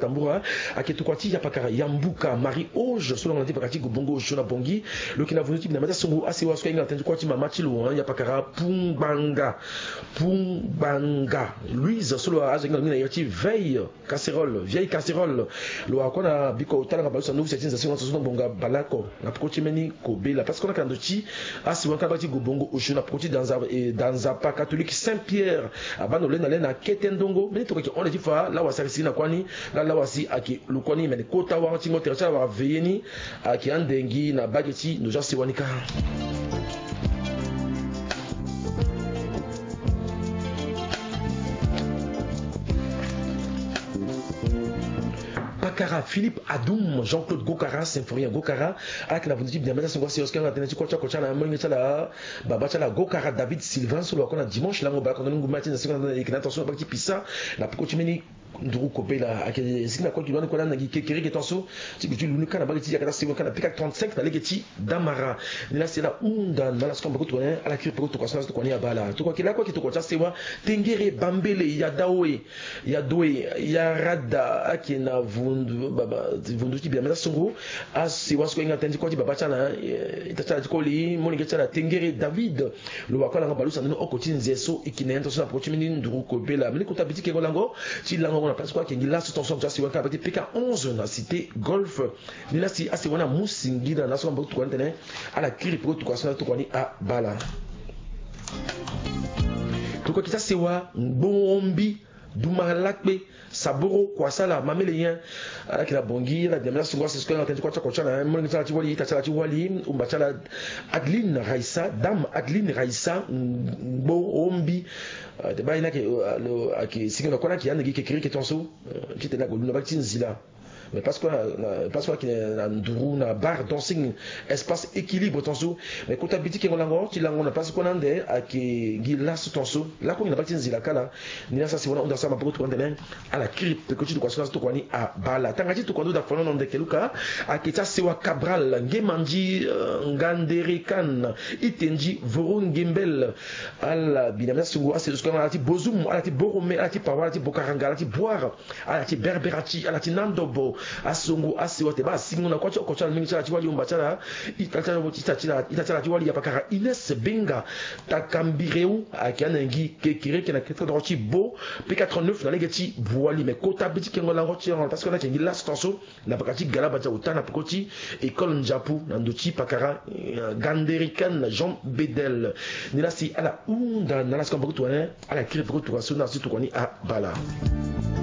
Tambura aketukwati ya pakara yambuka Marie Auge solo ngati pakati gobongo shona bongi lo kina vunuti bina mata songo asi wasko inga tendu kwati mama chilo ya pakara pungbanga Louise solo azenga ngina yati vieille casserole lo akona biko talanga balusa no setinza singa sono bonga balako na pokoti meni ko bela parce qu'on a kandochi asi wanka bati gobongo shona pokoti dans un pas catholique Saint-Pierre abano lena ketendongo mais to ko on dit fa la wasarisi na kwani la wasi aki lukwani meni kota wa tingo tercha wa veyeni aki andengi na bageti no jasi wanika Pakara Philippe Adoum Jean-Claude Gokara Symphorien Gokara avec la volonté bien mettre son voici Oscar la tenue kocha na molinga chala baba chala Gokara David Sylvain solo kona dimanche là ngoba kona ngumati na seconde et attention pas pisa la pokotimeni nduru kopela akeli sikina kwa kilwana kwa na kekere ketanso tibutu lunuka na bageti yakata sewa kana pika 35 na legeti damara là c'est la unda na la skomba ko à la cure pour to kwa sana to kwa ni abala to kwa kila kwa kitu kwa sewa tengere bambele ya dawe ya doe ya rada akina vundu ti bien meta songo asi wasko inga tendi kwa ti baba chana itachala tikoli moninga chala tengere David lo wakala ngabalusa no okoti nzeso ikinento so na prochimini nduru kopela mini kutabiti ke golango ti lango on a parce quoi qu'il la tension just waka ba PK 11 na cité golf ni la si asi wana musingi na so mbo to antene ala kiri pro to kwa so to kwani a bala to ko kita sewa bombi dumalakbe saboro kwa sala mamele yen ala kila bongi la demela sungwa c'est ce qu'on entend quoi cha na mon ngala ti wali ta cha ti wali umbachala Adeline Raissa dame Adeline Raissa bombi de baina ke lo aki sikona kona ki yangi ke kiri ke tonso ki tena ko no bakti nzila mais parce que qui na nduru na bar dancing espace équilibre tonso mais quand habiti ke ngolango ti lango na parce qu'on ande aki gila tonso la ko na bakti nzila kala ni ça c'est on dans ça ma pour ndene ala crypte que tu dois quoi to kwani a bala tangati to kwando da fono ndeke luka akita sewa Cabral ngemanji nganderikan itenji vorongembel ala binamna sungo c'est ce qu'on a ti bozum ala ti borome ala ti pawala ti bokaranga ala ti boire ala ti berberati ala ti nandobo asongo asiwote ba singo na kwacho kocha mingi cha tiwali umbachala itachala itachala tiwali ya pakara Ines Benga takambireu akianengi kekire kena ketra drochi bo P89 na legeti boali mais kota biti kengo la rochi parce que na kengi la stanso na pakati galaba ja utana pokoti école njapu na ndochi pakara ganderikan Jean Bedel ni la si ala unda na la skomba to ala kire pokoti to sona si to kwani a bala